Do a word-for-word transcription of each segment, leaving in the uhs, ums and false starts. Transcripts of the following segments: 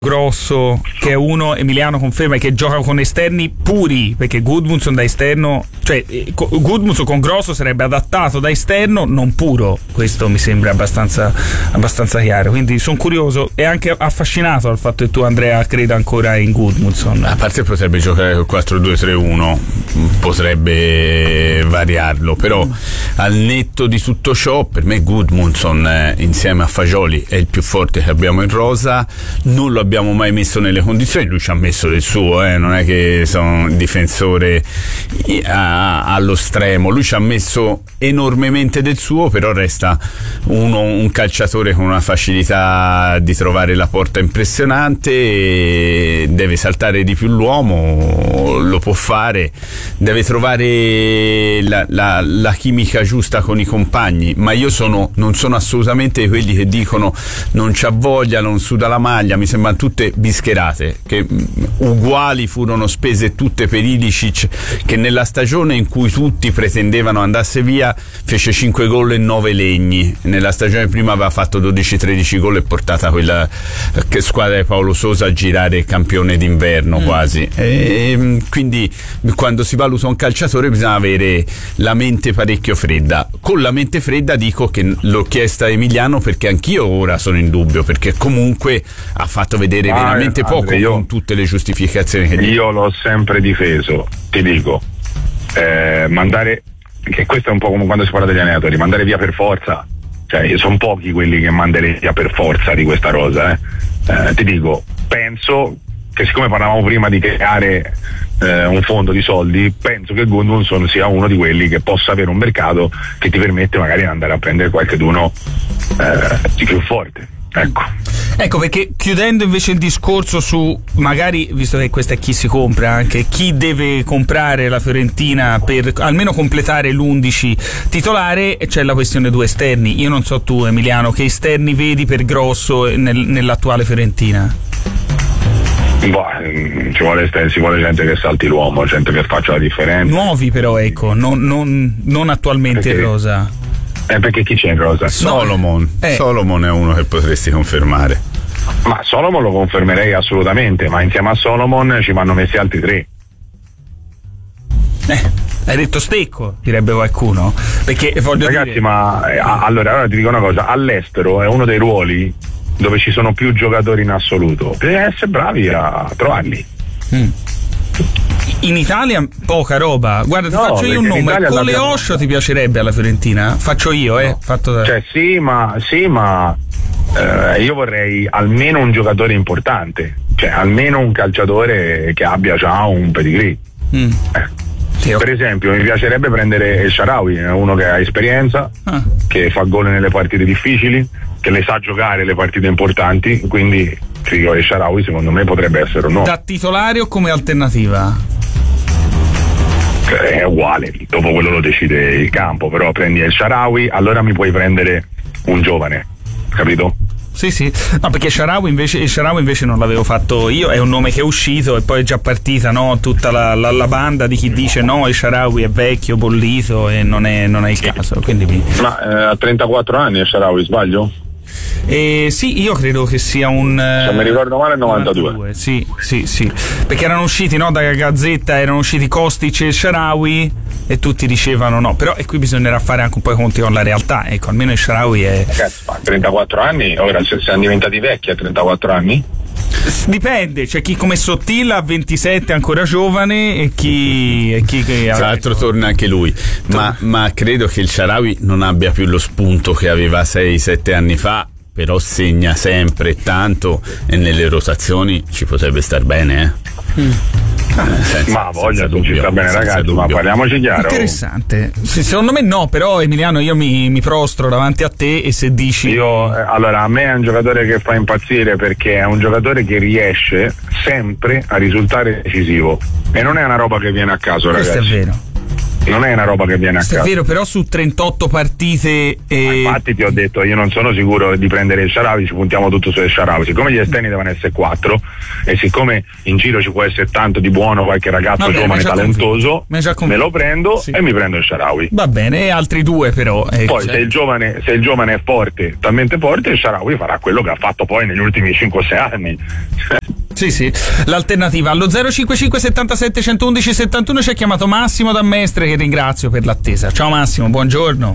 Grosso, che è uno, Emiliano conferma, che gioca con esterni puri, perché Gudmundsson da esterno, cioè Gudmundsson con Grosso sarebbe adattato da esterno, non puro. Questo mi sembra abbastanza abbastanza chiaro, quindi sono curioso e anche affascinato dal fatto che tu, Andrea, creda ancora in Gudmundsson. A parte potrebbe giocare col quattro due tre uno, potrebbe variarlo, però mm. al netto di tutto ciò, per me Gudmundsson eh, insieme a Fagioli è il più forte che abbiamo in rosa. Non lo abbiamo mai messo nelle condizioni, lui ci ha messo del suo, eh, non è che sono un difensore a, allo stremo, lui ci ha messo enormemente del suo, però resta uno, un calciatore con una facilità di trovare la porta impressionante, e deve saltare di più l'uomo, lo può fare, deve trovare la, la, la chimica giusta con i compagni, ma io sono, non sono assolutamente quelli che dicono non c'ha voglia, non suda la maglia. Mi sembrano tutte bischerate, che uguali furono spese tutte per Ilicic, che nella stagione in cui tutti pretendevano andasse via fece cinque gol e nove legni, nella stagione prima aveva fatto dodici tredici gol e portata quella che squadra di Paolo Sosa a girare campione d'inverno mm. quasi, e quindi quando si valuta un calciatore bisogna avere la mente parecchio fredda. Con la mente fredda dico che l'ho chiesta a Emiliano perché anch'io ora sono in dubbio, perché comunque ha fatto vedere ah, veramente poco, Andrea, io, con tutte le giustificazioni che io dico. L'ho sempre difeso, ti dico, eh, mandare, che questo è un po' come quando si parla degli allenatori, mandare via per forza, cioè sono pochi quelli che manderei via per forza di questa rosa, eh. Eh, ti dico, penso che siccome parlavamo prima di creare eh, un fondo di soldi, penso che Gudmundsson sia uno di quelli che possa avere un mercato che ti permette magari di andare a prendere qualcheduno eh, di più forte. Ecco. Ecco, perché chiudendo invece il discorso su, magari, visto che questo è chi si compra, anche chi deve comprare la Fiorentina per almeno completare l'undici titolare, c'è la questione due esterni. Io non so tu, Emiliano, che esterni vedi per Grosso nel, nell'attuale Fiorentina? Boh, ci vuole, ci vuole gente che salti l'uomo, gente che faccia la differenza. Nuovi però, ecco, non, non, non attualmente perché, in rosa. Eh, perché chi c'è in rosa? Solomon. Eh. Solomon è uno che potresti confermare. Ma Solomon lo confermerei assolutamente, ma insieme a Solomon ci vanno messi altri tre. Eh, hai detto Stecco, direbbe qualcuno. Perché voglio Ragazzi, dire... ma eh, allora, allora ti dico una cosa, all'estero è uno dei ruoli dove ci sono più giocatori in assoluto. Devi essere bravi a trovarli. Mm. In Italia poca roba. Guarda, ti no, faccio io un nome. Coleoscio ti piacerebbe alla Fiorentina? Faccio io, eh. No. Fatto da... Cioè sì, ma sì, ma eh, io vorrei almeno un giocatore importante, cioè almeno un calciatore che abbia già un pedigree. Mm. Eh. Sì, okay. Per esempio, mi piacerebbe prendere El Shaarawy, uno che ha esperienza, ah. che fa gol nelle partite difficili, che le sa giocare le partite importanti, quindi dico, El Shaarawy secondo me potrebbe essere un no. Da titolare o come alternativa? È uguale, dopo quello lo decide il campo, però prendi El Shaarawy, allora mi puoi prendere un giovane, capito? Sì, sì, no, perché Shaarawy invece, Shaarawy invece non l'avevo fatto io, è un nome che è uscito e poi è già partita, no, tutta la, la, la banda di chi dice no, il Shaarawy è vecchio, bollito e non è, non è il caso. Quindi mi... Ma eh, ha trentaquattro anni il Shaarawy, sbaglio? Eh, sì, io credo che sia un se mi ricordo male novantadue. novantadue, sì, sì, sì, perché erano usciti, no, da Gazzetta erano usciti Kostic e Shaarawy e tutti dicevano no, però e qui bisognerà fare anche un po' i conti con la realtà, ecco, almeno il Shaarawy è ragazzi, ma trentaquattro anni, ora se siamo diventati vecchi a trentaquattro anni? Dipende, c'è chi come Sottilla a ventisette ancora giovane e chi, e chi che tra l'altro torna anche lui, ma, ma credo che il Shaarawy non abbia più lo spunto che aveva sei sette anni fa, però segna sempre tanto e nelle rotazioni ci potrebbe star bene, eh. Mm. Eh, senza, ma voglia, tu ci sta bene ragazzi, dubbio. Ma parliamoci chiaro. Interessante. Sì, secondo me no, però Emiliano io mi, mi prostro davanti a te e se dici io eh, allora a me è un giocatore che fa impazzire perché è un giocatore che riesce sempre a risultare decisivo e non è una roba che viene a caso. Questo ragazzi, è vero. non è una roba che viene a caso. È vero, però su trentotto partite e... infatti ti ho detto, io non sono sicuro di prendere il Shaarawy, ci puntiamo tutto su El Shaarawy, siccome gli esterni devono essere quattro e siccome in giro ci può essere tanto di buono, qualche ragazzo Vabbè, giovane talentoso, me, me lo prendo sì. e mi prendo il Shaarawy. Va bene, e altri due però eh, poi cioè... se il giovane se il giovane è forte, talmente forte, il Shaarawy farà quello che ha fatto poi negli ultimi cinque sei anni. Sì, sì, l'alternativa. Allo zero cinque cinque settantasette centoudici settantuno ci ha chiamato Massimo da Mestre, che ringrazio per l'attesa. Ciao Massimo, buongiorno.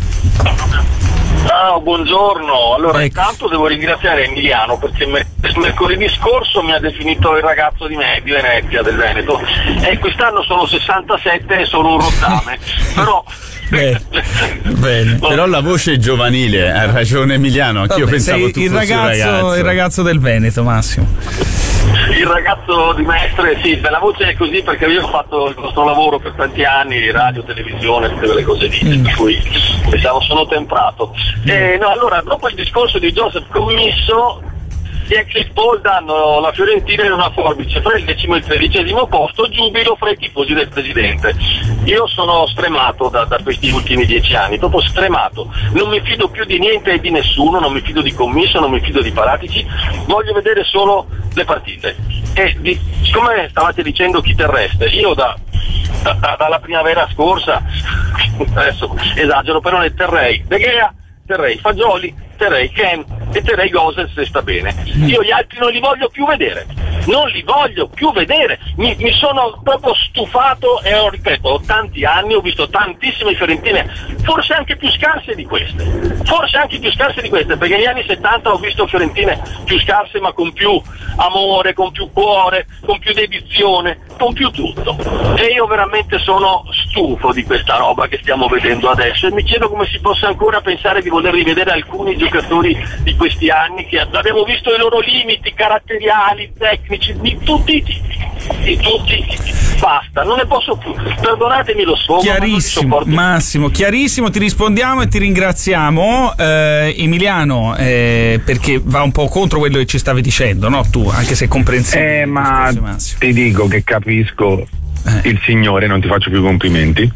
Ciao, buongiorno. Allora, ecco. intanto devo ringraziare Emiliano perché me- mercoledì scorso mi ha definito il ragazzo di, me- di Venezia, del Veneto, e quest'anno sono sessantasette e sono un rottame. Però Beh, bene. Però la voce è giovanile, ha ragione Emiliano, anch'io Vabbè, pensavo sei tu il fossi ragazzo, un ragazzo. il ragazzo del Veneto, Massimo. Il ragazzo di Mestre, sì, beh, la voce è così perché io ho fatto il nostro lavoro per tanti anni, radio, televisione, tutte quelle cose lì, mm. per cui diciamo sono temprato. Mm. E, no, allora, dopo il discorso di Joseph Commisso, gli ex Paul danno la Fiorentina in una forbice tra il decimo e il tredicesimo posto, giubilo fra i tifosi del presidente. Io sono stremato da, da questi ultimi dieci anni, proprio stremato, non mi fido più di niente e di nessuno, non mi fido di Commisso, non mi fido di Paratici, voglio vedere solo le partite. E di, siccome stavate dicendo chi terreste, io da, da, da dalla primavera scorsa, adesso esagero, però ne terrei De Gea, terrei Fagioli, terrei Ken e terrei Gosens se sta bene. Io gli altri non li voglio più vedere, non li voglio più vedere, mi, mi sono proprio stufato e ho, ripeto, ho tanti anni, ho visto tantissime fiorentine, forse anche più scarse di queste, forse anche più scarse di queste, perché negli anni settanta ho visto fiorentine più scarse ma con più amore, con più cuore, con più dedizione, con più tutto. E io veramente sono stufo di questa roba che stiamo vedendo adesso e mi chiedo come si possa ancora pensare di voler rivedere alcuni giocatori di questi anni che abbiamo visto i loro limiti caratteriali, tecnici, di tutti i tipi, di tutti i tipi. Basta, non ne posso più. Perdonatemi lo sfogo. Chiarissimo, Massimo, chiarissimo, ti rispondiamo e ti ringraziamo. Eh, Emiliano, eh, perché va un po' contro quello che ci stavi dicendo, no? Tu, anche se comprensibile. Eh, ma ti dico che capisco eh. il signore, non ti faccio più complimenti.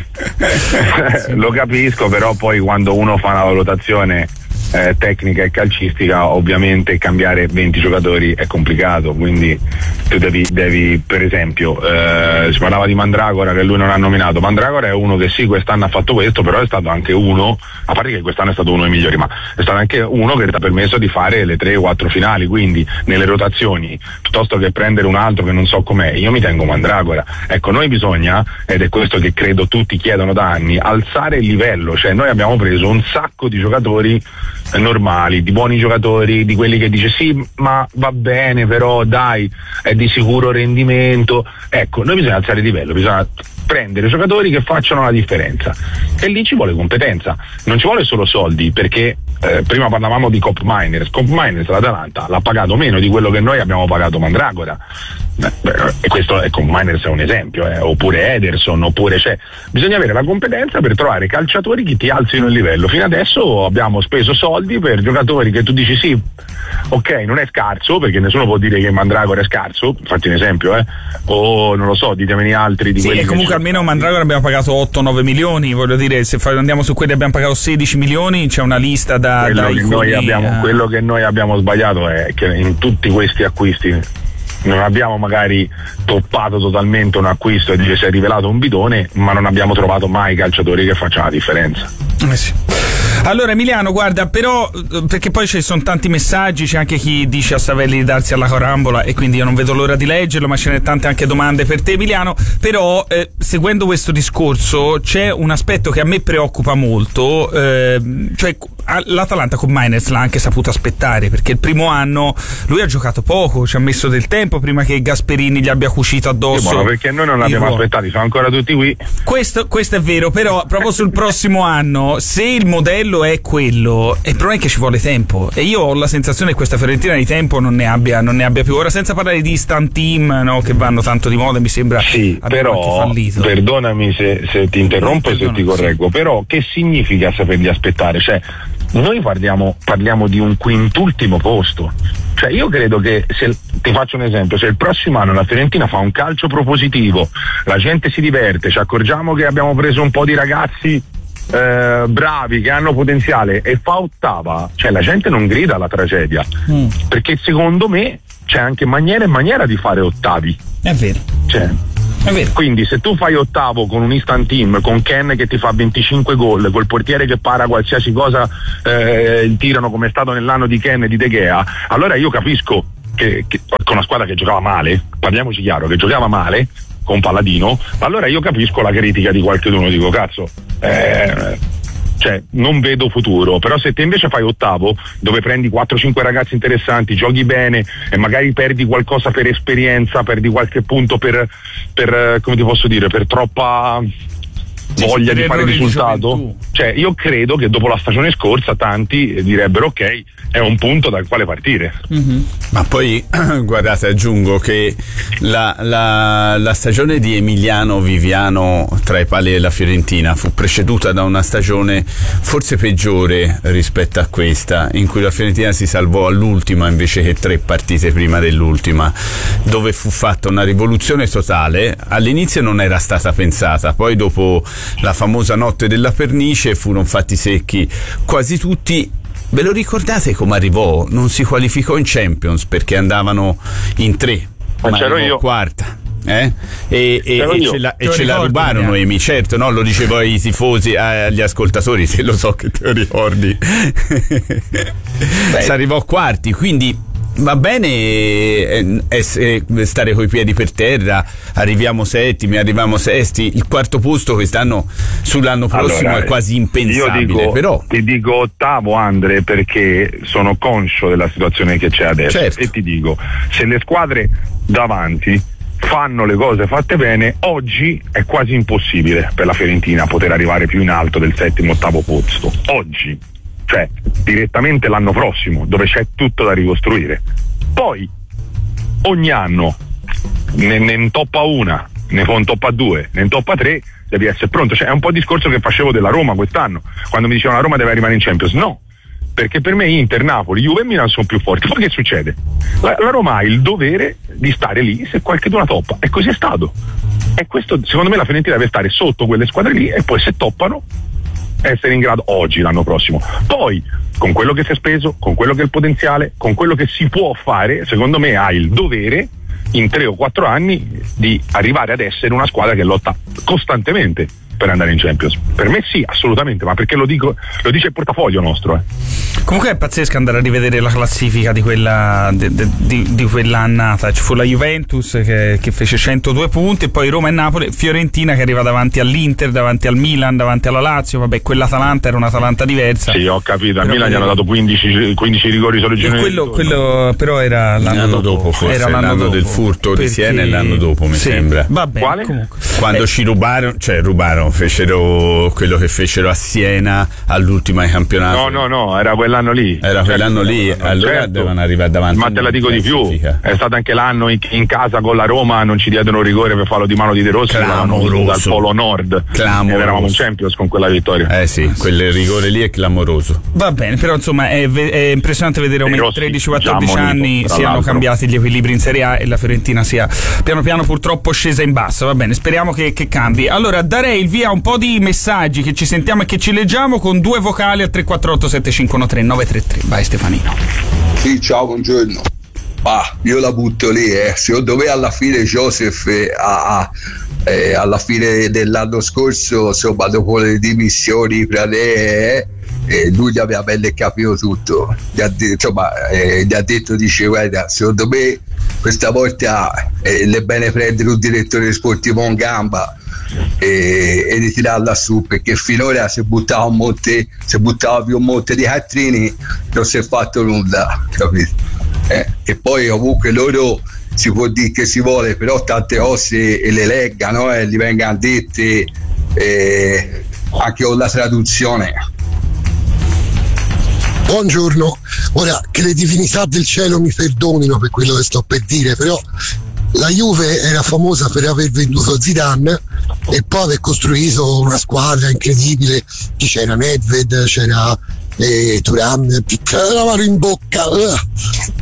Lo capisco, però poi quando uno fa una valutazione Eh, tecnica e calcistica, ovviamente cambiare venti giocatori è complicato, quindi tu devi, devi per esempio eh, si parlava di Mandragora che lui non ha nominato. Mandragora è uno che sì, quest'anno ha fatto questo, però è stato anche uno, a parte che quest'anno è stato uno dei migliori, ma è stato anche uno che ti ha permesso di fare le tre o quattro finali, quindi nelle rotazioni, piuttosto che prendere un altro che non so com'è, io mi tengo Mandragora. Ecco, noi bisogna, ed è questo che credo tutti chiedono da anni, alzare il livello, cioè noi abbiamo preso un sacco di giocatori normali, di buoni giocatori, di quelli che dice sì ma va bene, però dai, è di sicuro rendimento. Ecco, noi bisogna alzare il livello, bisogna prendere giocatori che facciano la differenza e lì ci vuole competenza, non ci vuole solo soldi, perché eh, prima parlavamo di Cop Miners. Cop Miners l'Atalanta l'ha pagato meno di quello che noi abbiamo pagato Mandragora. Beh, e questo è, Cop Miners è un esempio, eh, oppure Ederson, oppure cioè, bisogna avere la competenza per trovare calciatori che ti alzino il livello. Fino adesso abbiamo speso soldi per giocatori che tu dici sì, ok, non è scarso, perché nessuno può dire che Mandragora è scarso, fatti un esempio, eh, o non lo so, ditemene altri di sì, quelli e comunque almeno Mandragora abbiamo pagato otto nove milioni, voglio dire, se andiamo su quelli abbiamo pagato sedici milioni, c'è una lista da, quello, da che noi abbiamo, uh... quello che noi abbiamo sbagliato è che in tutti questi acquisti non abbiamo magari toppato totalmente un acquisto e si è rivelato un bidone, ma non abbiamo trovato mai calciatori che facciano la differenza. Eh sì. Allora Emiliano, guarda, però, perché poi ci sono tanti messaggi, c'è anche chi dice a Savelli di darsi alla carambola e quindi io non vedo l'ora di leggerlo, ma ce ne tante anche domande per te Emiliano, però eh, seguendo questo discorso c'è un aspetto che a me preoccupa molto, eh, cioè l'Atalanta con Miners l'ha anche saputo aspettare, perché il primo anno lui ha giocato poco, ci ha messo del tempo prima che Gasperini gli abbia cucito addosso. Sì, buono, perché noi non l'abbiamo aspettato, sono ancora tutti qui. Questo, questo è vero, però proprio sul prossimo anno, se il modello è quello, il problema è che ci vuole tempo e io ho la sensazione che questa Fiorentina di tempo non ne abbia, non ne abbia più, ora senza parlare di instant team, no, che vanno tanto di moda, mi sembra sì, però fallito. Perdonami se, se ti interrompo e se ti correggo, sì. Però che significa saperli aspettare? Cioè noi parliamo, parliamo di un quintultimo posto, Cioè io credo che, se ti faccio un esempio, se il prossimo anno la Fiorentina fa un calcio propositivo, la gente si diverte, ci accorgiamo che abbiamo preso un po' di ragazzi eh, bravi, che hanno potenziale, e fa ottava, cioè la gente non grida alla tragedia, mm. perché secondo me c'è anche maniera e maniera di fare ottavi. È vero. Cioè, È vero. Quindi se tu fai ottavo con un instant team, con Ken che ti fa venticinque gol, col portiere che para qualsiasi cosa eh, tirano, come è stato nell'anno di Ken e di De Gea, allora io capisco che, che con una squadra che giocava male, parliamoci chiaro, che giocava male con Palladino, allora io capisco la critica di qualcuno, dico cazzo, eh, cioè non vedo futuro. Però se te invece fai ottavo, dove prendi quattro cinque ragazzi interessanti, giochi bene e magari perdi qualcosa per esperienza, perdi qualche punto per, per come ti posso dire, per troppa voglia di fare risultato, cioè io credo che dopo la stagione scorsa tanti direbbero ok, è un punto dal quale partire. Mm-hmm. Ma poi guardate, aggiungo che la, la, la stagione di Emiliano Viviano tra i pali della Fiorentina fu preceduta da una stagione forse peggiore rispetto a questa, in cui la Fiorentina si salvò all'ultima invece che tre partite prima dell'ultima, dove fu fatta una rivoluzione totale. All'inizio non era stata pensata, poi dopo la famosa notte della pernice furono fatti secchi quasi tutti. Ve lo ricordate come arrivò? Non si qualificò in Champions perché andavano in tre, ma, ma c'ero io quarta. Eh? E, e, e ce la, e ce la rubarono, Emi, certo, no? Lo dicevo ai tifosi, agli ascoltatori, se lo so che te lo ricordi. Si arrivò quarti, quindi va bene essere, stare coi piedi per terra, arriviamo settimi, arriviamo sesti, il quarto posto quest'anno sull'anno prossimo allora, è quasi impensabile. Io dico, però ti dico ottavo, Andre, perché sono conscio della situazione che c'è adesso, certo. E ti dico, se le squadre davanti fanno le cose fatte bene, oggi è quasi impossibile per la Fiorentina poter arrivare più in alto del settimo, ottavo posto oggi, cioè direttamente l'anno prossimo, dove c'è tutto da ricostruire. Poi ogni anno ne, ne intoppa una, ne fa un toppa due, ne intoppa tre, devi essere pronto. Cioè è un po' il discorso che facevo della Roma quest'anno, quando mi dicevano la Roma deve arrivare in Champions. No, perché per me Inter, Napoli, Juve e Milan sono più forti. Poi che succede? La, la Roma ha il dovere di stare lì se qualcuno toppa, e così è stato. E questo, secondo me, la Fiorentina deve stare sotto quelle squadre lì, e poi se toppano essere in grado oggi, l'anno prossimo. Poi con quello che si è speso, con quello che è il potenziale, con quello che si può fare, secondo me ha il dovere in tre o quattro anni di arrivare ad essere una squadra che lotta costantemente per andare in Champions. Per me sì, assolutamente, ma perché lo dico, lo dice il portafoglio nostro. Eh. Comunque è pazzesco andare a rivedere la classifica di quella de, de, di, di quell'annata. Ci fu la Juventus che, che fece centodue punti, e poi Roma e Napoli, Fiorentina che arriva davanti all'Inter, davanti al Milan, davanti alla Lazio. Vabbè, quell'Atalanta era un'Atalanta diversa. Sì, ho capito, al Milan gli hanno dato quindici, quindici rigori solo giorni. Quello, quello però era l'anno, l'anno dopo, dopo forse, era l'anno, l'anno dopo, del furto perché... di Siena, e l'anno dopo mi sì, sembra. Va bene, quale? Comunque. Quando eh. ci rubarono, cioè rubarono, fecero quello che fecero a Siena all'ultima di campionato. No, no, no, era quell'anno lì. Era quell'anno lì, no, allora certo. Devono arrivare davanti. Ma te la dico di più, è stato anche l'anno in, in casa con la Roma non ci diedero rigore per fallo di mano di De Rossi, dal Polo Nord. Clamoroso. Ed eravamo in Champions con quella vittoria. Eh sì, quel rigore lì è clamoroso. Va bene, però insomma è, è impressionante vedere come in tredici quattordici anni siano l'altro. cambiati gli equilibri in Serie A e la Fiorentina sia piano piano purtroppo scesa in basso. Va bene, speriamo che, che cambi. Allora darei il via a un po' di messaggi che ci sentiamo e che ci leggiamo con due vocali al tre quattro otto sette cinque uno tre nove tre tre. Vai Stefanino. Sì, ciao, buongiorno. Ah, io la butto lì, eh. Secondo me alla fine Joseph eh, a, eh, alla fine dell'anno scorso, insomma, dopo le dimissioni Pranè, eh, eh, lui gli aveva belle capito tutto. Gli ha, de- insomma, eh, gli ha detto, dice, guarda, secondo me questa volta eh, è bene prendere un direttore sportivo in gamba e, e ritirarla su, perché finora si buttava un monte, si buttava più un monte di Catrini, non si è fatto nulla, capito? Eh, e poi comunque loro si può dire che si vuole, però tante cose e le leggano e eh, gli vengano dette eh, anche con la traduzione. Buongiorno, ora che le divinità del cielo mi perdonino per quello che sto per dire, però la Juve era famosa per aver venduto Zidane e poi aver costruito una squadra incredibile. C'era Nedved, c'era eh, Thuram, c'era la mano in bocca.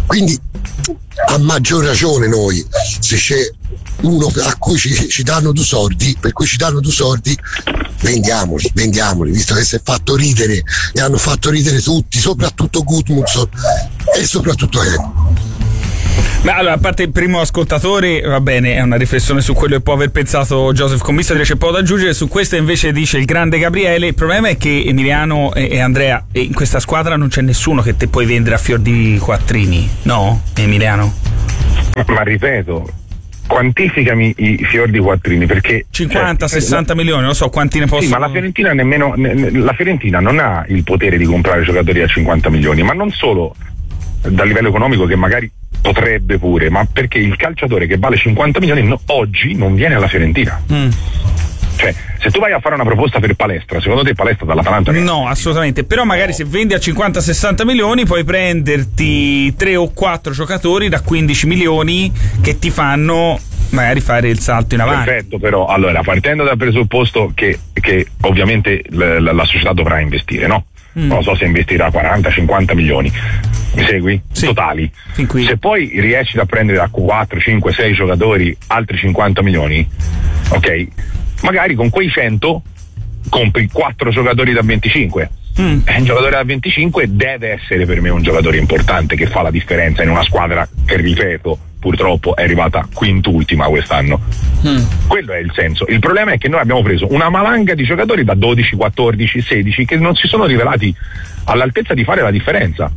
Quindi a maggior ragione noi, se c'è uno a cui ci, ci danno due soldi, per cui ci danno due soldi, vendiamoli, vendiamoli, visto che si è fatto ridere e hanno fatto ridere tutti, soprattutto Gudmundsson e soprattutto Edo. Ma allora, a parte il primo ascoltatore, va bene, è una riflessione su quello che può aver pensato Joseph Commisso, direi c'è poco da aggiungere. Su questo invece dice il grande Gabriele: il problema è che Emiliano e, e Andrea, e in questa squadra non c'è nessuno che te puoi vendere a fior di quattrini, no Emiliano? Ma ripeto, quantificami i fior di quattrini, perché cinquanta sessanta la, milioni, non so quanti ne possono. Sì, ma la Fiorentina nemmeno ne, la Fiorentina non ha il potere di comprare giocatori a cinquanta milioni, ma non solo dal livello economico, che magari potrebbe pure, ma perché il calciatore che vale cinquanta milioni no, oggi non viene alla Fiorentina. Mm. Cioè, se tu vai a fare una proposta per Palestra, secondo te Palestra dall'Atalanta? No, assolutamente. Però magari se vendi a cinquanta sessanta milioni puoi prenderti tre o quattro giocatori da quindici milioni che ti fanno magari fare il salto in avanti. Perfetto, però allora, partendo dal presupposto che, che ovviamente la, la, la società dovrà investire, no? Mm. Non so se investirà quaranta cinquanta milioni, mi segui? Sì. Totali. Se poi riesci a prendere da quattro cinque sei giocatori altri cinquanta milioni, ok, magari con quei cento compri quattro giocatori da venticinque. Mm. Un giocatore da venticinque deve essere per me un giocatore importante che fa la differenza in una squadra che, ripeto, purtroppo è arrivata quintultima quest'anno. Mm. Quello è il senso. Il problema è che noi abbiamo preso una valanga di giocatori da dodici, quattordici, sedici che non si sono rivelati all'altezza di fare la differenza.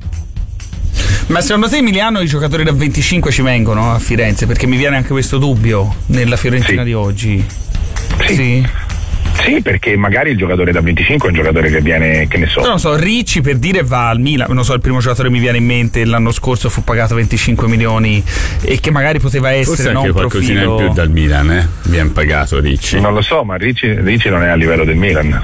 Ma secondo te, Emiliano, i giocatori da venticinque ci vengono a Firenze? Perché mi viene anche questo dubbio nella Fiorentina sì. di oggi. Sì. sì. Sì, perché magari il giocatore da venticinque è un giocatore che viene, che ne so. Non so, Ricci per dire va al Milan, non so, il primo giocatore che mi viene in mente l'anno scorso fu pagato venticinque milioni e che magari poteva essere forse non anche qualcosina profilo... in più dal Milan, eh? Viene pagato Ricci. Non lo so, ma Ricci, Ricci non è a livello del Milan.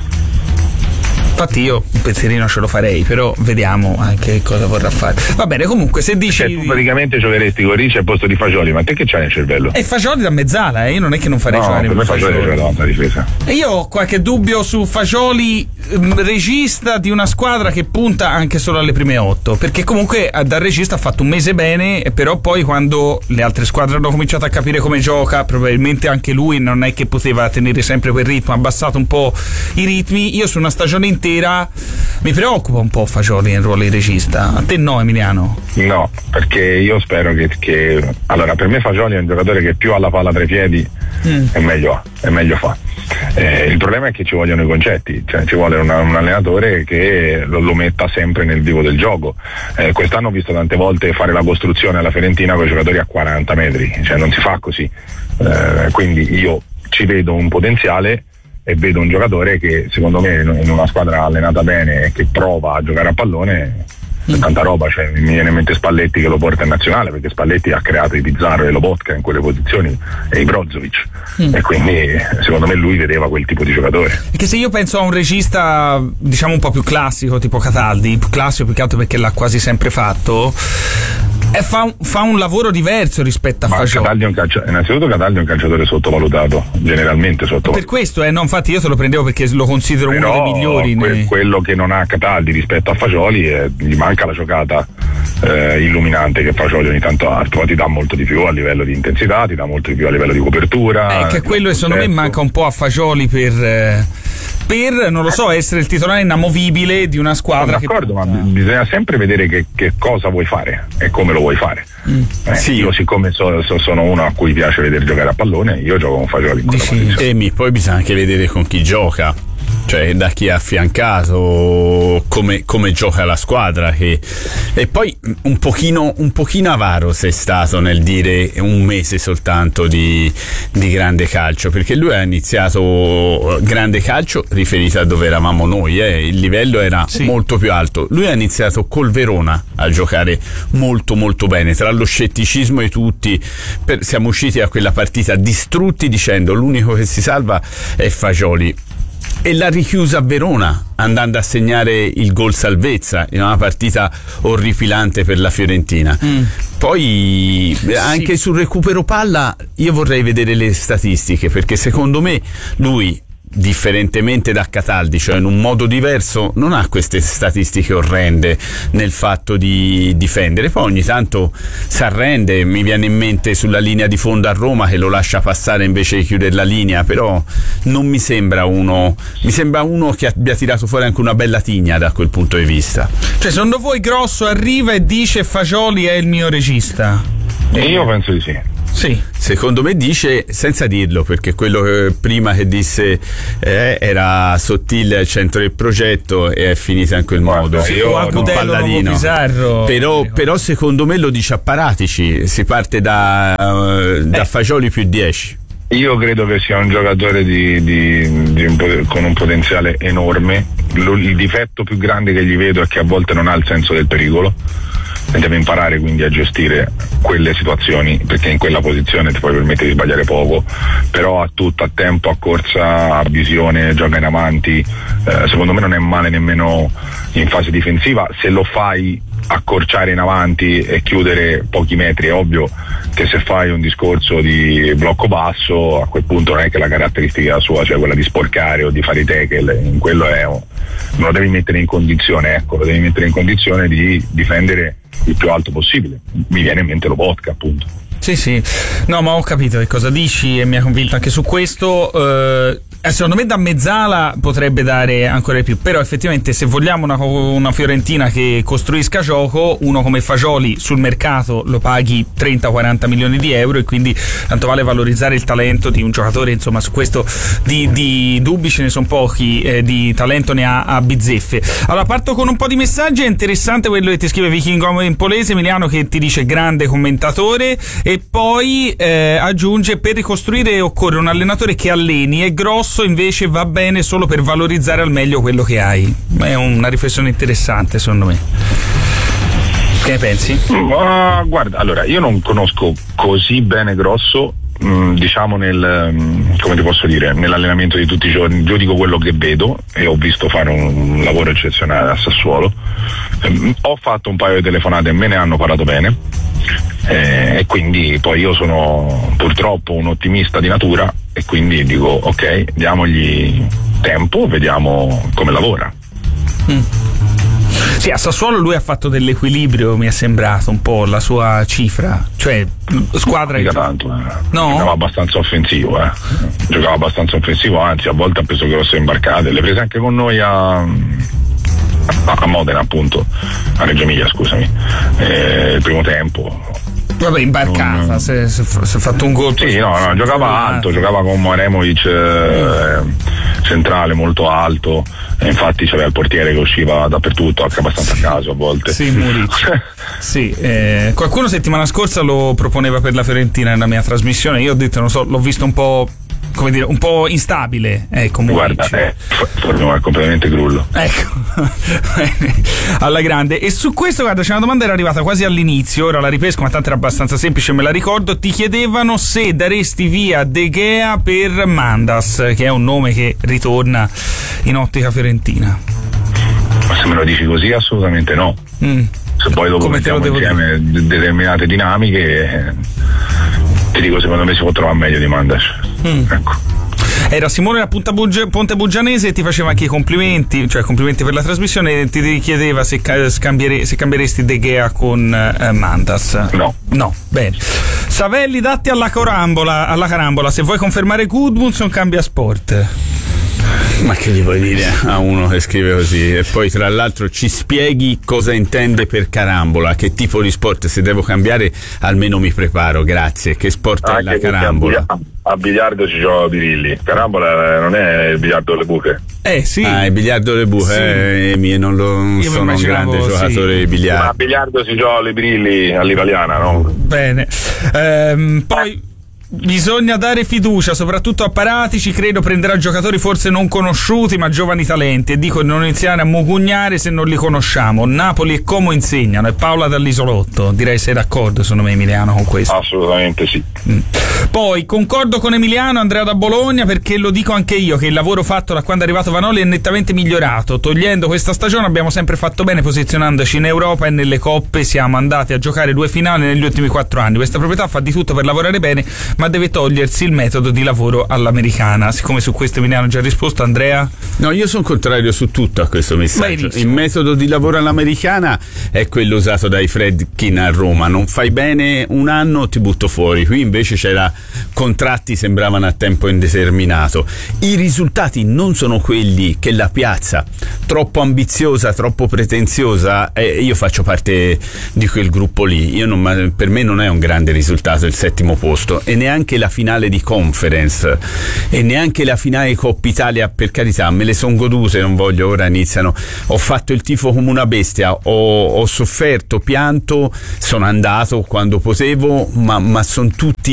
Infatti io un pensierino ce lo farei, però vediamo anche cosa vorrà fare. Va bene, comunque se dici... Cioè, tu praticamente giocheresti con Ricci al posto di Fagioli, ma te che c'hai nel cervello? E Fagioli da mezzala, eh? Io non è che non farei no, giocare per me Fagioli gioca davanti alla difesa. E io ho qualche dubbio su Fagioli, regista di una squadra che punta anche solo alle prime otto, perché comunque da regista ha fatto un mese bene, però poi quando le altre squadre hanno cominciato a capire come gioca, probabilmente anche lui non è che poteva tenere sempre quel ritmo, ha abbassato un po' i ritmi. Io su una stagione intera mi preoccupa un po' Fagioli nel ruolo di regista. A te no, Emiliano? No, perché io spero che, che allora per me Fagioli è un giocatore che più ha la palla tra i piedi mm. è meglio è meglio fa. Eh, il problema è che ci vogliono i concetti, cioè ci vuole una, un allenatore che lo, lo metta sempre nel vivo del gioco. Eh, quest'anno ho visto tante volte fare la costruzione alla Fiorentina con i giocatori a quaranta metri, cioè non si fa così. Eh, quindi io ci vedo un potenziale e vedo un giocatore che secondo me in una squadra allenata bene e che prova a giocare a pallone c'è tanta roba, cioè mi viene in mente Spalletti che lo porta in nazionale, perché Spalletti ha creato i Pizarro e Lobotka in quelle posizioni e i Brozovic mm. e quindi secondo me lui vedeva quel tipo di giocatore. Perché se io penso a un regista diciamo un po' più classico tipo Cataldi, classico più che altro perché l'ha quasi sempre fatto, e fa, un, fa un lavoro diverso rispetto a Ma Fagioli. Cataldi è un calcio, innanzitutto Cataldi è un calciatore sottovalutato, generalmente sottovalutato. Per questo, eh, no, infatti io te lo prendevo perché lo considero Però uno dei migliori. Que- ne... quello che non ha Cataldi rispetto a Fagioli è, gli manca la giocata eh, illuminante che Fagioli ogni tanto ha, poi ti dà molto di più a livello di intensità, ti dà molto di più a livello di copertura. È che quello secondo me manca un po' a Fagioli per... Eh... per, non lo so, essere il titolare inamovibile di una squadra. Sono d'accordo, che... ma bisogna sempre vedere che, che cosa vuoi fare e come lo vuoi fare. Mm. Eh, sì. Io siccome so, so, sono uno a cui piace vedere giocare a pallone, io gioco con Fagioli. E poi bisogna anche vedere con chi gioca, cioè da chi è affiancato, come, come gioca la squadra, che... e poi un pochino, un pochino avaro sei stato nel dire un mese soltanto di, di grande calcio, perché lui ha iniziato grande calcio riferito a dove eravamo noi, eh. Il livello era sì. molto più alto. Lui ha iniziato col Verona a giocare molto molto bene, tra lo scetticismo di tutti, per, siamo usciti da quella partita distrutti dicendo l'unico che si salva è Fagioli, e l'ha richiusa a Verona andando a segnare il gol salvezza in una partita orripilante per la Fiorentina. Mm. Poi anche sì. sul recupero palla io vorrei vedere le statistiche, perché secondo me lui differentemente da Cataldi, cioè in un modo diverso, non ha queste statistiche orrende nel fatto di difendere. Poi ogni tanto si arrende, mi viene in mente sulla linea di fondo a Roma che lo lascia passare invece di chiudere la linea, però non mi sembra uno mi sembra uno che abbia tirato fuori anche una bella tigna da quel punto di vista. Cioè, secondo voi Grosso arriva e dice Fagioli è il mio regista? E io penso di sì. Sì. Secondo me dice senza dirlo, perché quello che prima che disse eh, era sottile al centro del progetto e è finita in quel modo. Sì, io un palladino. Pizarro. Però, però secondo me lo dice a Paratici, si parte da, uh, da eh. Fagioli più dieci. Io credo che sia un giocatore di, di, di un, con un potenziale enorme. Lo, il difetto più grande che gli vedo è che a volte non ha il senso del pericolo e deve imparare quindi a gestire quelle situazioni, perché in quella posizione ti puoi permettere di sbagliare poco, però ha tutto, a tempo, a corsa, a visione, gioca in avanti. Eh, secondo me non è male nemmeno in fase difensiva. Se lo fai accorciare in avanti e chiudere pochi metri, è ovvio che se fai un discorso di blocco basso, a quel punto non è che la caratteristica sua sia quella di sporcare o di fare i tackle, in quello è un, non lo devi mettere in condizione, ecco, lo devi mettere in condizione di difendere il più alto possibile. Mi viene in mente Lobotka, appunto. Sì, sì, no, ma ho capito che cosa dici e mi ha convinto anche su questo. Eh, secondo me da mezzala potrebbe dare ancora di più, però effettivamente se vogliamo una, una Fiorentina che costruisca gioco, uno come Fagioli sul mercato lo paghi trenta quaranta milioni di euro, e quindi tanto vale valorizzare il talento di un giocatore. Insomma, su questo di, di dubbi ce ne sono pochi, eh, di talento ne ha a bizzeffe. Allora parto con un po' di messaggi. È interessante quello che ti scrive Vichingo Empolese, Emiliano, che ti dice grande commentatore, e poi eh, aggiunge: per ricostruire occorre un allenatore che alleni, e Grosso invece va bene solo per valorizzare al meglio quello che hai. È una riflessione interessante, secondo me. Che ne pensi? Ma guarda, allora io non conosco così bene Grosso, mh, diciamo nel mh, come ti posso dire, nell'allenamento di tutti i giorni. Giudico quello che vedo e ho visto fare un lavoro eccezionale a Sassuolo. Ehm, ho fatto un paio di telefonate e me ne hanno parlato bene, eh, e quindi poi io sono purtroppo un ottimista di natura e quindi dico ok, diamogli tempo, vediamo come lavora. Mm. Sì, a Sassuolo lui ha fatto dell'equilibrio, mi è sembrato un po' la sua cifra, cioè squadra mica tanto, eh. No? Giocava abbastanza offensivo, eh. Giocava abbastanza offensivo, anzi a volte ha preso grosse imbarcate, le prese anche con noi a a Modena, appunto, a Reggio Emilia, scusami, eh, il primo tempo. Vabbè, imbarcata, non... si è fatto un gol. Sì, no, no, giocava alto, giocava con Moremovic eh, centrale molto alto, e infatti c'aveva il portiere che usciva dappertutto, anche abbastanza a caso a volte. Sì, Muric. Sì, eh, qualcuno settimana scorsa lo proponeva per la Fiorentina nella mia trasmissione, io ho detto, non so, l'ho visto un po', come dire, un po' instabile, ecco. Guarda, eh, è completamente grullo. Ecco, alla grande. E su questo, guarda, c'è una domanda, era arrivata quasi all'inizio, ora la ripesco, ma tanto era abbastanza semplice, me la ricordo. Ti chiedevano se daresti via De Gea per Mandas, che è un nome che ritorna in ottica fiorentina. Ma se me lo dici così, assolutamente no. Mm. Se poi dopo come mettiamo insieme dire? determinate dinamiche, ti dico, secondo me si può trovare meglio di Mandas. Mm. Ecco. Era Simone da Ponte Buggianese e ti faceva anche i complimenti, cioè complimenti per la trasmissione, e ti chiedeva se, scambiere, se cambieresti De Gea con eh, Mandas. No. No, bene. Savelli, datti alla carambola, alla carambola, se vuoi confermare Gudmundsson cambia sport. Ma che gli vuoi dire a uno che scrive così? E poi tra l'altro ci spieghi cosa intende per carambola, che tipo di sport, se devo cambiare almeno mi preparo, grazie. Che sport anche è la carambola? A biliardo ci gioca Birilli, carambola non è il biliardo delle buche. Eh sì. Ah, il biliardo delle buche, sì. eh, eh, non, lo, non sono un grande sì. giocatore di biliardo. Ma a biliardo si gioca le Birilli all'italiana, no? Bene. Ehm, poi bisogna dare fiducia soprattutto a Paratici, credo prenderà giocatori forse non conosciuti ma giovani talenti, e dico non iniziare a mugugnare se non li conosciamo. Napoli e Como insegnano, e Paola dall'Isolotto, direi sei d'accordo secondo me, Emiliano, con questo? Assolutamente sì. Mm. Poi concordo con Emiliano, Andrea da Bologna, perché lo dico anche io che il lavoro fatto da quando è arrivato Vanoli è nettamente migliorato. Togliendo questa stagione abbiamo sempre fatto bene posizionandoci in Europa e nelle coppe, siamo andati a giocare due finali negli ultimi quattro anni. Questa proprietà fa di tutto per lavorare bene, ma deve togliersi il metodo di lavoro all'americana. Siccome su questo mi ne hanno già risposto, Andrea? No, io sono contrario su tutto a questo messaggio. Benissimo. Il metodo di lavoro all'americana è quello usato dai Fredkin a Roma: non fai bene un anno, ti butto fuori. Qui invece c'era contratti, sembravano a tempo indeterminato. I risultati non sono quelli che la piazza, troppo ambiziosa, troppo pretenziosa, eh, io faccio parte di quel gruppo lì. Io non, per me non è un grande risultato il settimo posto, e neanche la finale di Conference e neanche la finale di Coppa Italia, per carità, me le son godute, non voglio, ora iniziano. Ho fatto il tifo come una bestia, ho, ho sofferto, pianto, sono andato quando potevo, ma, ma sono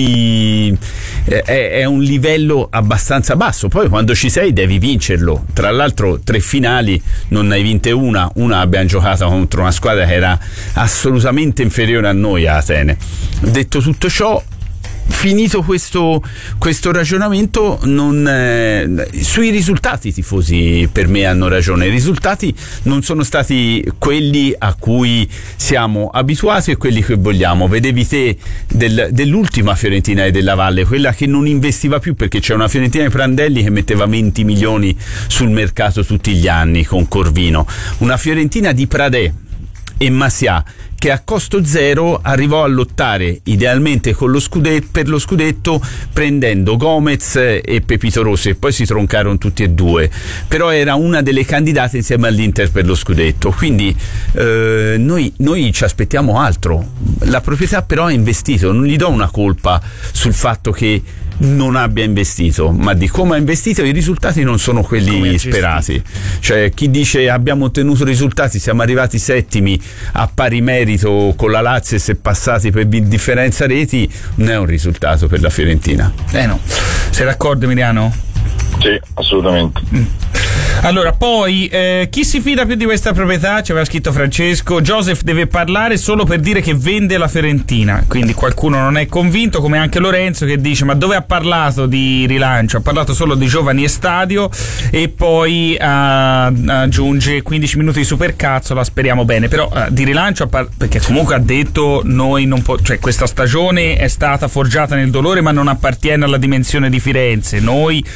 tutti eh, è, è un livello abbastanza basso. Poi quando ci sei devi vincerlo. Tra l'altro tre finali non ne hai vinte una, una abbiamo giocato contro una squadra che era assolutamente inferiore a noi, a Atene. Detto tutto ciò, finito questo, questo ragionamento, non, eh, sui risultati i tifosi per me hanno ragione. I risultati non sono stati quelli a cui siamo abituati e quelli che vogliamo. Vedevi te del, dell'ultima Fiorentina e della Valle, quella che non investiva più, perché c'è una Fiorentina di Prandelli che metteva venti milioni sul mercato tutti gli anni con Corvino, una Fiorentina di Pradè e Massià che a costo zero arrivò a lottare idealmente con lo scudetto, per lo scudetto, prendendo Gomez e Pepito Rossi, e poi si troncarono tutti e due, però era una delle candidate insieme all'Inter per lo scudetto. Quindi eh, noi, noi ci aspettiamo altro. La proprietà però ha investito, non gli do una colpa sul fatto che non abbia investito, ma di come ha investito. I risultati non sono quelli sperati. Cioè, chi dice abbiamo ottenuto risultati, siamo arrivati settimi a pari merito con la Lazio e si è passati per differenza reti, non è un risultato per la Fiorentina. Eh no. Sei d'accordo, Emiliano? Sì, assolutamente. Mm. Allora, poi eh, chi si fida più di questa proprietà? Ci aveva scritto Francesco. Joseph deve parlare solo per dire che vende la Fiorentina, quindi qualcuno non è convinto, come anche Lorenzo che dice: ma dove ha parlato di rilancio? Ha parlato solo di giovani e stadio, e poi uh, aggiunge quindici minuti di supercazzola, speriamo bene. Però uh, di rilancio, par- perché comunque ha detto noi non po- cioè questa stagione è stata forgiata nel dolore, ma non appartiene alla dimensione di Firenze. Noi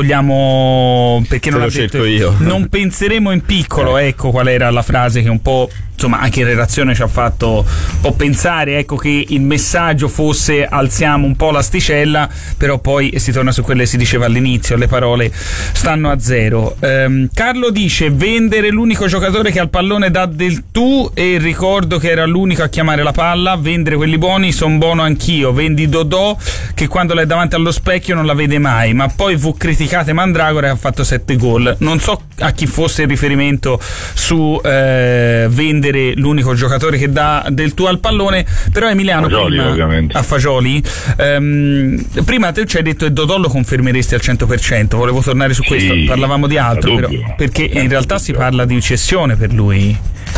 vogliamo, perché non Te ha lo detto cerco io. non penseremo in piccolo, ecco qual era la frase che un po', insomma, anche in relazione ci ha fatto un po' pensare, ecco, che il messaggio fosse alziamo un po' l'asticella, però poi si torna su quelle che si diceva all'inizio, le parole stanno a zero. Um, Carlo dice: vendere l'unico giocatore che al pallone dà del tu, e ricordo che era l'unico a chiamare la palla. Vendere quelli buoni, son buono anch'io. Vendi Dodò che quando l'è davanti allo specchio non la vede mai, ma poi fu criticate Mandragora e ha fatto sette gol. Non so a chi fosse il riferimento su eh, vendere l'unico giocatore che dà del tuo al pallone, però Emiliano, Fagioli, prima, ovviamente. a Fagioli ehm, prima te ci hai detto che Dodò lo confermeresti al cento per cento. Volevo tornare su Sì, questo, parlavamo di altro, però, dubbio. perché in Senza realtà dubbio. si parla di cessione per lui.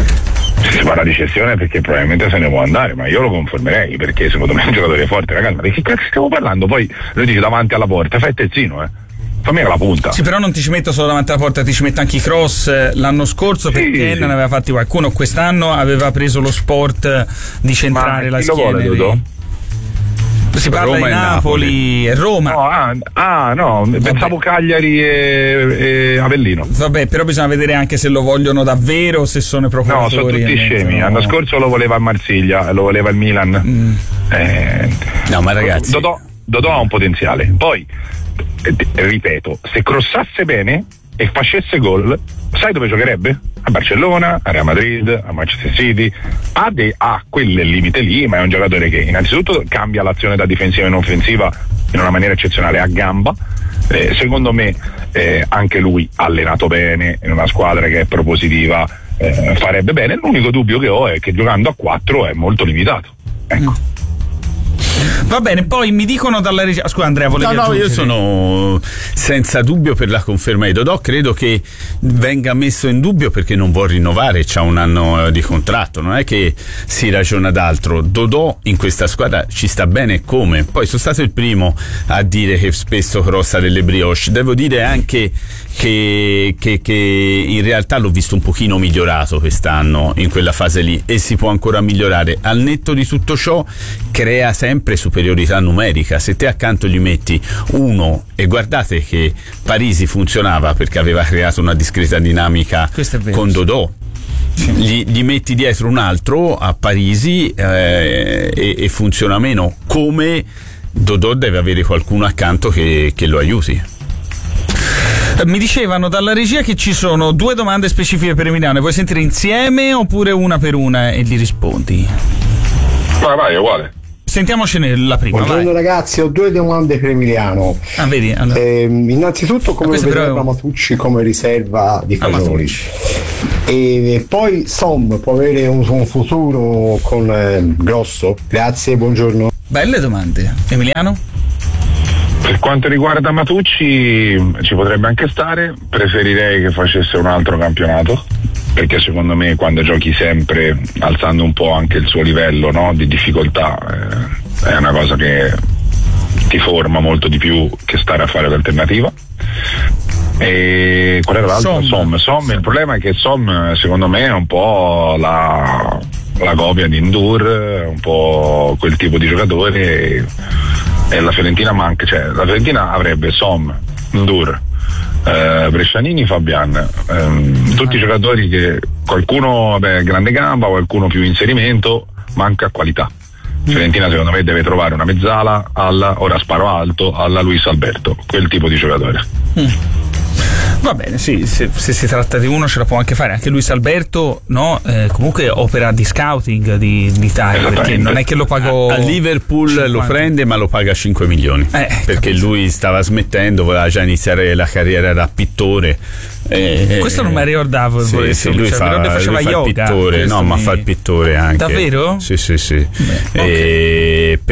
Si parla di cessione perché probabilmente se ne può andare, ma io lo confermerei, perché secondo me è un giocatore forte. Ragazzi, ma di che cazzo stiamo parlando? Poi lui dice davanti alla porta, fai il terzino, eh fammi la punta. Sì, però non ti ci metto solo davanti alla porta, ti ci metto anche i cross. L'anno scorso, Sì, perché sì. ne aveva fatti qualcuno, quest'anno aveva preso lo sport di centrare Ma la chi lo schiena. vuole, Dodò? Si parla Roma di e Napoli e Roma. No, ah, ah, no, pensavo Cagliari e, e Avellino. Vabbè, però bisogna vedere anche se lo vogliono davvero, se sono i No, procuratori. sono tutti scemi. L'anno scorso lo voleva a Marsiglia, lo voleva il Milan. Mm. Eh, No, ma ragazzi, Dodò, Dodò ha un potenziale. Poi, eh, ripeto, se crossasse bene e facesse gol, sai dove giocherebbe? A Barcellona, a Real Madrid, a Manchester City. Ha, de- ha quel limite lì, ma è un giocatore che innanzitutto cambia l'azione da difensiva in offensiva in una maniera eccezionale, a gamba. Eh, secondo me eh, anche lui, allenato bene in una squadra che è propositiva, eh, farebbe bene. L'unico dubbio che ho è che giocando a quattro è molto limitato. Ecco. Mm. Va bene, poi mi dicono dalla regia. Scusa Andrea, volevi No, no, io aggiungere? sono senza dubbio per la conferma di Dodò. Credo che venga messo in dubbio perché non vuol rinnovare, c'ha un anno di contratto, non è che si ragiona d'altro. Dodò in questa squadra ci sta bene come. Poi sono stato il primo a dire che spesso crossa delle brioche. Devo dire anche che, che, che in realtà l'ho visto un pochino migliorato quest'anno in quella fase lì, e si può ancora migliorare. Al netto di tutto ciò crea sempre sempre superiorità numerica. Se te accanto gli metti uno, e guardate che Parisi funzionava perché aveva creato una discreta dinamica con Dodò, gli, gli metti dietro un altro a Parisi eh, e, e funziona meno. Come Dodò deve avere qualcuno accanto che, che lo aiuti. Mi dicevano dalla regia che ci sono due domande specifiche per Emiliano. Vuoi sentire insieme oppure una per una e gli rispondi? Vai, vai, è uguale. Sentiamocene la prima. Buongiorno vai. ragazzi, ho due domande per Emiliano. Ah, vedi? Allora. Eh, innanzitutto, come vedrebbe è... Matucci come riserva di Fagioli? E poi Som può avere un, un futuro con eh, Grosso? Grazie, buongiorno. Belle domande. Emiliano? Per quanto riguarda Matucci ci potrebbe anche stare, preferirei che facesse un altro campionato, perché secondo me quando giochi sempre alzando un po' anche il suo livello, no, di difficoltà eh, è una cosa che ti forma molto di più che stare a fare l'alternativa. E qual era l'altro? Som. Som, il problema è che Som secondo me è un po' la, la copia di Ndur, un po' quel tipo di giocatore, e la Fiorentina manca, cioè la Fiorentina avrebbe Som, Ndur, eh, Brescianini, Fabian, ehm, tutti i giocatori che qualcuno vabbè, grande gamba, qualcuno più inserimento, manca qualità. Fiorentina secondo me deve trovare una mezzala alla, ora sparo alto, alla Luis Alberto, quel tipo di giocatore. Mm. Va bene, sì, se, se si tratta di uno ce la può anche fare. Anche Luis Alberto, no, eh, comunque opera di scouting di, di Italia, perché non è che lo pagò. A Liverpool cinquanta lo prende, ma lo paga cinque milioni, eh, perché capito. Lui stava smettendo, voleva già iniziare la carriera da pittore. Eh, questo non mi ricordavo. Sì, sì, lui cioè, fa, però ne faceva lui fa yoga, il pittore, no, mi... ma fa il pittore anche. Davvero? Sì, sì, sì. Beh, e, okay.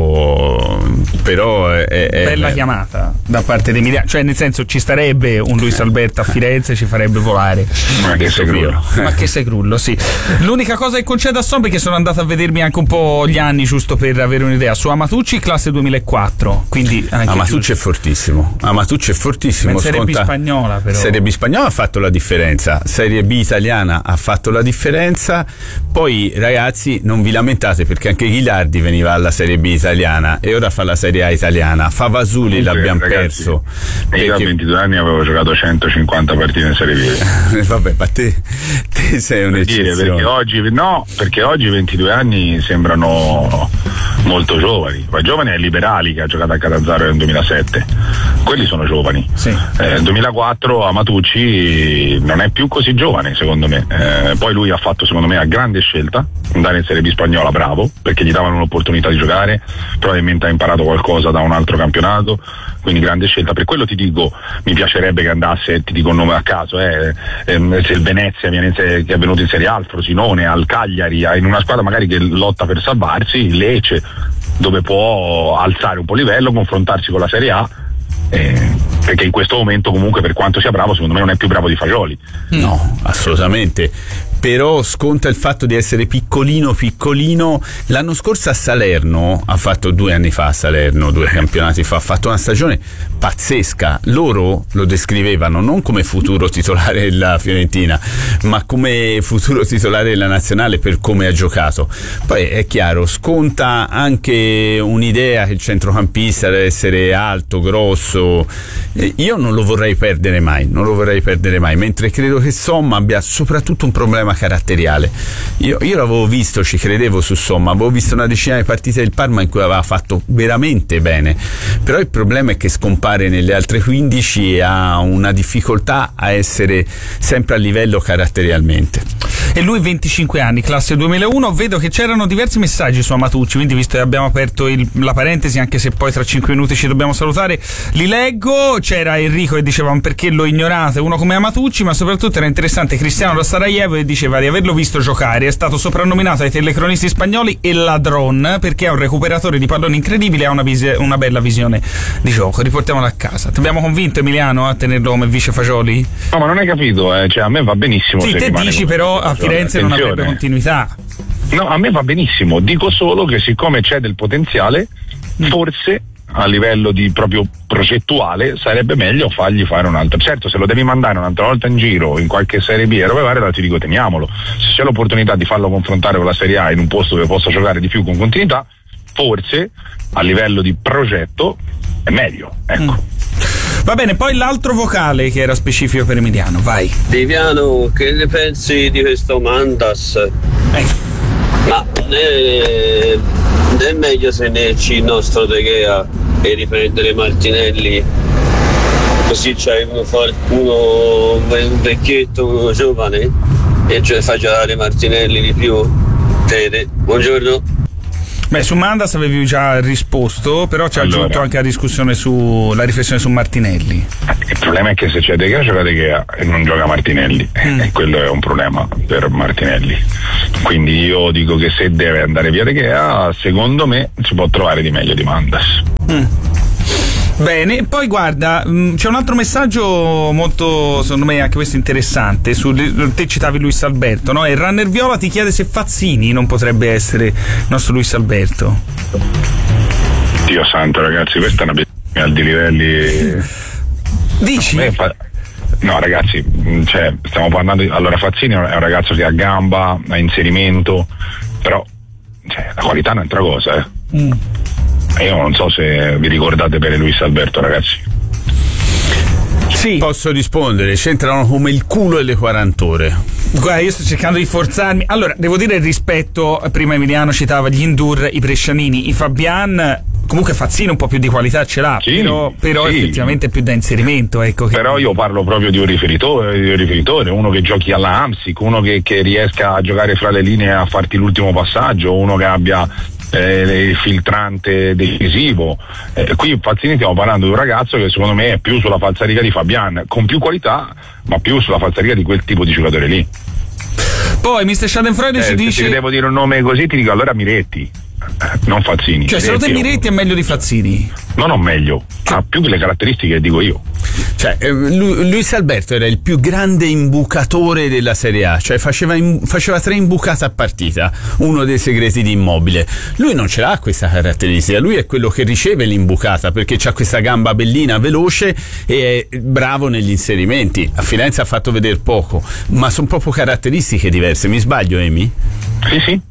Però, però è, è, bella è, chiamata da parte di Emiliano, cioè nel senso ci starebbe un Luis Alberto a Firenze, ci farebbe volare. Ma che sei grullo? Ma che sei grullo, sì. L'unica cosa che concedo a Son, perché sono andato a vedermi anche un po' gli anni giusto per avere un'idea, su Amatucci classe duemilaquattro, quindi anche Amatucci è fortissimo. Amatucci è fortissimo. Ma in Serie B spagnola però. Serie B spagnola ha fatto la differenza, Serie B italiana ha fatto la differenza. Poi ragazzi non vi lamentate perché anche Ghilardi veniva alla Serie B italiana e ora fa la Serie A italiana. Favasuli sì, l'abbiamo ragazzi, perso perché... io a ventidue anni avevo giocato centocinquanta partite in Serie B. Vabbè, ma te, te sei un'eccezione. Dire, perché oggi no, perché oggi ventidue anni sembrano molto giovani. Ma giovani è Liberali che ha giocato a Catanzaro nel duemilasette, quelli sono giovani. Sì. Eh, nel duemilaquattro Amatucci non è più così giovane secondo me, eh, poi lui ha fatto secondo me una grande scelta, andare in Serie B spagnola, bravo, perché gli davano un'opportunità di giocare, probabilmente ha imparato qualcosa da un altro campionato, quindi grande scelta. Per quello ti dico, mi piacerebbe che andasse, ti dico un nome a caso, eh, eh, se il Venezia viene in, che è venuto in Serie A, al Frosinone, al Cagliari, in una squadra magari che lotta per salvarsi, Lecce, dove può alzare un po' il livello, confrontarsi con la Serie A. Eh, perché in questo momento comunque per quanto sia bravo secondo me non è più bravo di Fagioli. No, assolutamente. Però sconta il fatto di essere piccolino piccolino. L'anno scorso a Salerno ha fatto due anni fa a Salerno due campionati fa ha fatto una stagione pazzesca. Loro lo descrivevano non come futuro titolare della Fiorentina ma come futuro titolare della nazionale per come ha giocato. Poi è chiaro, sconta anche un'idea che il centrocampista deve essere alto, grosso. Io non lo vorrei perdere mai, non lo vorrei perdere mai, mentre credo che Somma abbia soprattutto un problema caratteriale. Io, io l'avevo visto, ci credevo su Somma, avevo visto una decina di partite del Parma in cui aveva fatto veramente bene, però il problema è che scompare nelle altre quindici e ha una difficoltà a essere sempre a livello caratterialmente. E lui venticinque anni, classe duemilauno. Vedo che c'erano diversi messaggi su Amatucci, quindi visto che abbiamo aperto il, la parentesi, anche se poi tra cinque minuti ci dobbiamo salutare, li leggo. C'era Enrico che diceva perché lo ignorate uno come Amatucci, ma soprattutto era interessante Cristiano da Sarajevo che diceva di averlo visto giocare, è stato soprannominato dai telecronisti spagnoli il ladron perché è un recuperatore di palloni incredibile e ha una, vis- una bella visione di gioco. Riportiamolo a casa. Ti abbiamo convinto Emiliano a tenerlo come vice Fagioli? No, ma non hai capito, eh. Cioè a me va benissimo. Sì, te dici però a Firenze attenzione. Non avrebbe continuità. No, a me va benissimo, dico solo che siccome c'è del potenziale, mm. forse a livello di proprio progettuale sarebbe meglio fargli fare un altro. Certo, se lo devi mandare un'altra volta in giro in qualche Serie B e robe varie, allora ti dico teniamolo. Se c'è l'opportunità di farlo confrontare con la Serie A in un posto dove possa giocare di più con continuità, forse a livello di progetto è meglio, ecco. Mm. Va bene, poi l'altro vocale che era specifico per Emiliano, vai. Viviano, che ne pensi di questo Mandas? Eh. Ma è, è meglio se ne esci il nostro De Gea e riprendere Martinelli, così c'hai uno, uno un vecchietto, uno giovane, e cioè fa giocare Martinelli di più. Fede, buongiorno. Beh, su Mandas avevi già risposto, però ci ha Allora. aggiunto anche la discussione su la riflessione su Martinelli. Il problema è che se c'è De Gea gioca De Gea e non gioca Martinelli, Mm. e quello è un problema per Martinelli. Quindi io dico che se deve andare via De Gea, secondo me si può trovare di meglio di Mandas. Mm. Bene, poi guarda, mh, c'è un altro messaggio molto, secondo me anche questo interessante, su, te citavi Luis Alberto, no? E Runner Viola ti chiede se Fazzini non potrebbe essere il nostro Luis Alberto. Dio santo, ragazzi, questa è una bestemmia al di livelli... Dici? Me fa- No, ragazzi, mh, cioè, stiamo parlando di... Allora, Fazzini è un ragazzo che ha gamba, ha inserimento, però cioè, la qualità è un'altra cosa, eh. Mm. Io non so se vi ricordate bene Luis Alberto, ragazzi. Sì. Posso rispondere, c'entrano come il culo e le quaranta ore. Guarda, io sto cercando di forzarmi. Allora, devo dire il rispetto, prima Emiliano citava gli Indur, i Brescianini, i Fabian, comunque Fazzini un po' più di qualità ce l'ha, Sì, però, però sì. effettivamente è più da inserimento, ecco. Che... Però io parlo proprio di un riferitore, di un riferitore, uno che giochi alla Amsic, uno che, che riesca a giocare fra le linee a farti l'ultimo passaggio, uno che abbia eh, il filtrante decisivo. Eh, qui Fazzini stiamo parlando di un ragazzo che secondo me è più sulla falsariga di Fabian, con più qualità, ma più sulla falsariga di quel tipo di giocatore lì. Poi mister Schadenfreude Eh, ci se dice... ti devo dire un nome così ti dico allora Miretti, non Fazzini. Cioè, secondo te Miretti è meglio di Fazzini? No, non meglio, ha più le caratteristiche che dico io. Cioè, eh, Lu- Luis Alberto era il più grande imbucatore della Serie A, cioè faceva, im- faceva tre imbucate a partita, uno dei segreti di Immobile. Lui non ce l'ha questa caratteristica, lui è quello che riceve l'imbucata perché ha questa gamba bellina, veloce e è bravo negli inserimenti. A Firenze ha fatto vedere poco, ma sono proprio caratteristiche diverse, mi sbaglio, Emi? Sì, sì.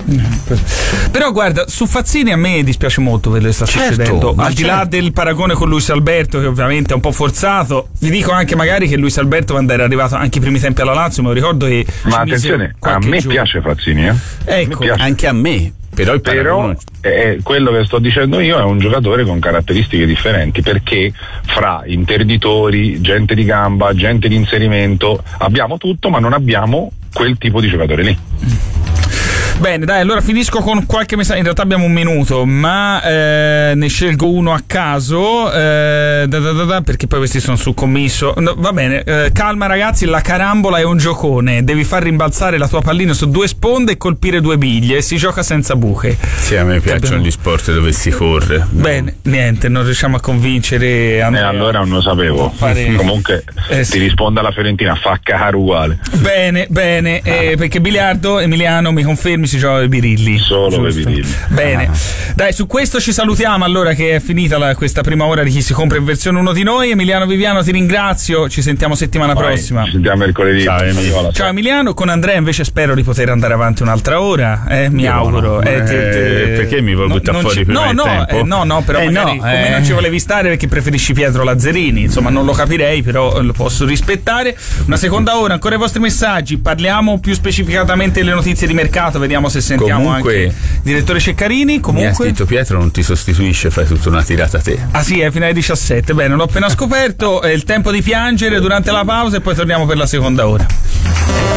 Però guarda, su Fazzini a me dispiace molto quello che sta Certo, succedendo, ma al di là certo. del paragone con Luis Alberto che ovviamente è un po' forzato. Vi dico anche magari che Luis Alberto quando era arrivato anche i primi tempi alla Lazio, me lo ricordo che Ma ci mise attenzione, a qualche me giorno. piace Fazzini, eh. Ecco, Mi piace. Anche a me, però il Però paragone... eh, quello che sto dicendo io è un giocatore con caratteristiche differenti, perché fra interditori, gente di gamba, gente di inserimento abbiamo tutto, ma non abbiamo quel tipo di giocatore lì. bene, dai, allora finisco con qualche messaggio. In realtà abbiamo un minuto, ma eh, ne scelgo uno a caso eh, da, da, da, da, perché poi questi sono sul commisso. No, va bene, eh, calma ragazzi, la carambola è un giocone, devi far rimbalzare la tua pallina su due sponde e colpire due biglie, si gioca senza buche. Sì, a me piacciono abbiamo... gli sport dove si corre. Bene, niente, non riusciamo a convincere Andrea. E allora non lo sapevo. Fare... Comunque eh, sì. ti risponde alla Fiorentina, fa caro uguale. Bene, bene, eh, perché biliardo, Emiliano, mi confermi, si gioca ai birilli. Solo per birilli. Bene, dai, su questo ci salutiamo allora, che è finita la, questa prima ora di Chi si compra in versione uno di noi. Emiliano Viviano, ti ringrazio, ci sentiamo settimana Vai, prossima. Ci sentiamo mercoledì. Ciao, Emiliano. Ciao Emiliano, con Andrea invece spero di poter andare avanti un'altra ora, eh, mi Io auguro. no. Eh, te, te, Eh, perché mi vuoi no, buttare non fuori ci- prima no, del no, tempo? eh, no, no, però Eh, magari no, con me eh. non ci volevi stare perché preferisci Pietro Lazzarini, insomma non lo capirei, però lo posso rispettare. Una seconda ora, ancora i vostri messaggi, parliamo più specificatamente delle notizie di mercato, vediamo se sentiamo Comunque, anche il direttore Ceccarini. Mi ha Comunque, scritto Pietro non ti sostituisce, fai tutta una tirata a te. ah sì, è fino alle diciassette, bene, l'ho appena scoperto, è il tempo di piangere durante la pausa e poi torniamo per la seconda ora.